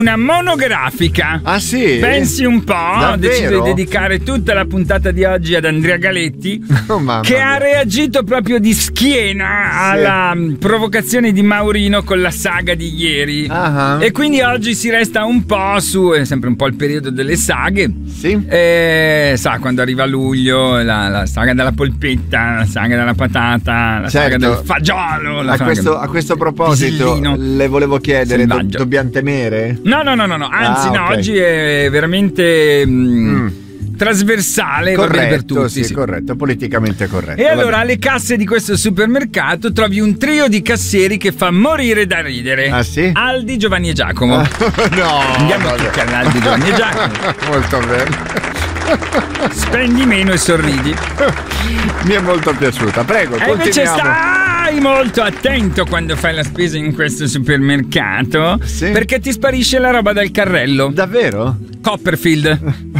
Una monografica. Ah sì? Pensi un po', ho deciso di dedicare tutta la puntata di oggi ad Andrea Galetti, che ha reagito proprio di schiena alla provocazione di Maurino con la saga di ieri. E quindi oggi si resta un po' su, è sempre un po' il periodo delle saghe. Sì. Sa, quando arriva luglio, la saga della polpetta, la saga della patata, la saga del fagiolo. A questo proposito, le volevo chiedere, dobbiamo temere? No, anzi okay. Oggi è veramente trasversale, corretto, per tutti. Sì, corretto, politicamente corretto. E allora alle casse di questo supermercato trovi un trio di cassieri che fa morire da ridere. Ah sì? Aldi, Giovanni e Giacomo. No, andiamo tutti all'Aldi, Giovanni e Giacomo. Molto bene. Spendi meno e sorridi. Mi è molto piaciuta, prego. E invece stai molto attento quando fai la spesa in questo supermercato, perché ti sparisce la roba dal carrello. Davvero? Copperfield.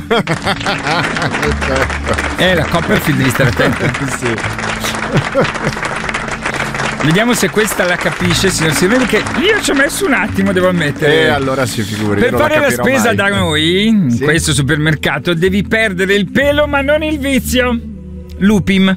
La Copperfield, devi stare attento. Sì. Vediamo se questa la capisce, signor Silveri, che io ci ho messo un attimo, devo ammettere. Allora si figuri. Per fare la spesa da noi, in questo supermercato, devi perdere il pelo ma non il vizio. Lupim.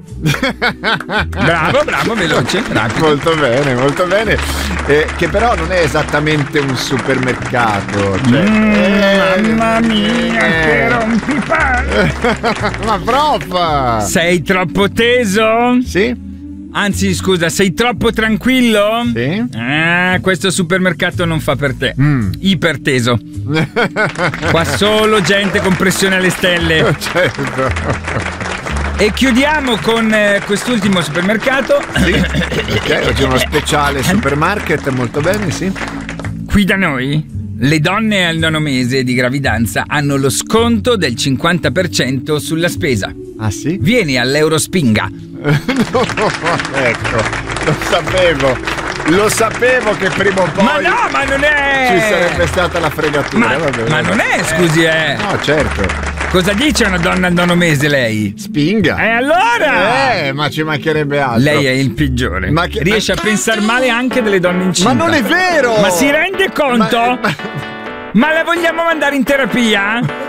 Bravo, veloce, rapido. Molto bene. Che però non è esattamente un supermercato. Mamma mia, che rompipalle. Ma prof! Sei troppo teso? Sì. Anzi, scusa, sei troppo tranquillo? Sì. Questo supermercato non fa per te. Iperteso. Qua solo gente con pressione alle stelle. Certo. E chiudiamo con quest'ultimo supermercato. Sì. Ok, oggi è uno speciale supermarket, molto bene, sì. Qui da noi le donne al 9° mese di gravidanza hanno lo sconto del 50% sulla spesa. Ah sì? Vieni all'Eurospinga. No, ecco, lo sapevo che prima o poi. Ma no, ma non è. Ci sarebbe stata la fregatura. Ma non è, scusi, No, certo. Cosa dice una donna al 9° mese lei? Spinga. E allora? Ma ci mancherebbe altro. Lei è il peggiore. Riesce a pensare male anche delle donne incinte. Ma non è vero! Ma si rende conto? Ma la vogliamo mandare in terapia?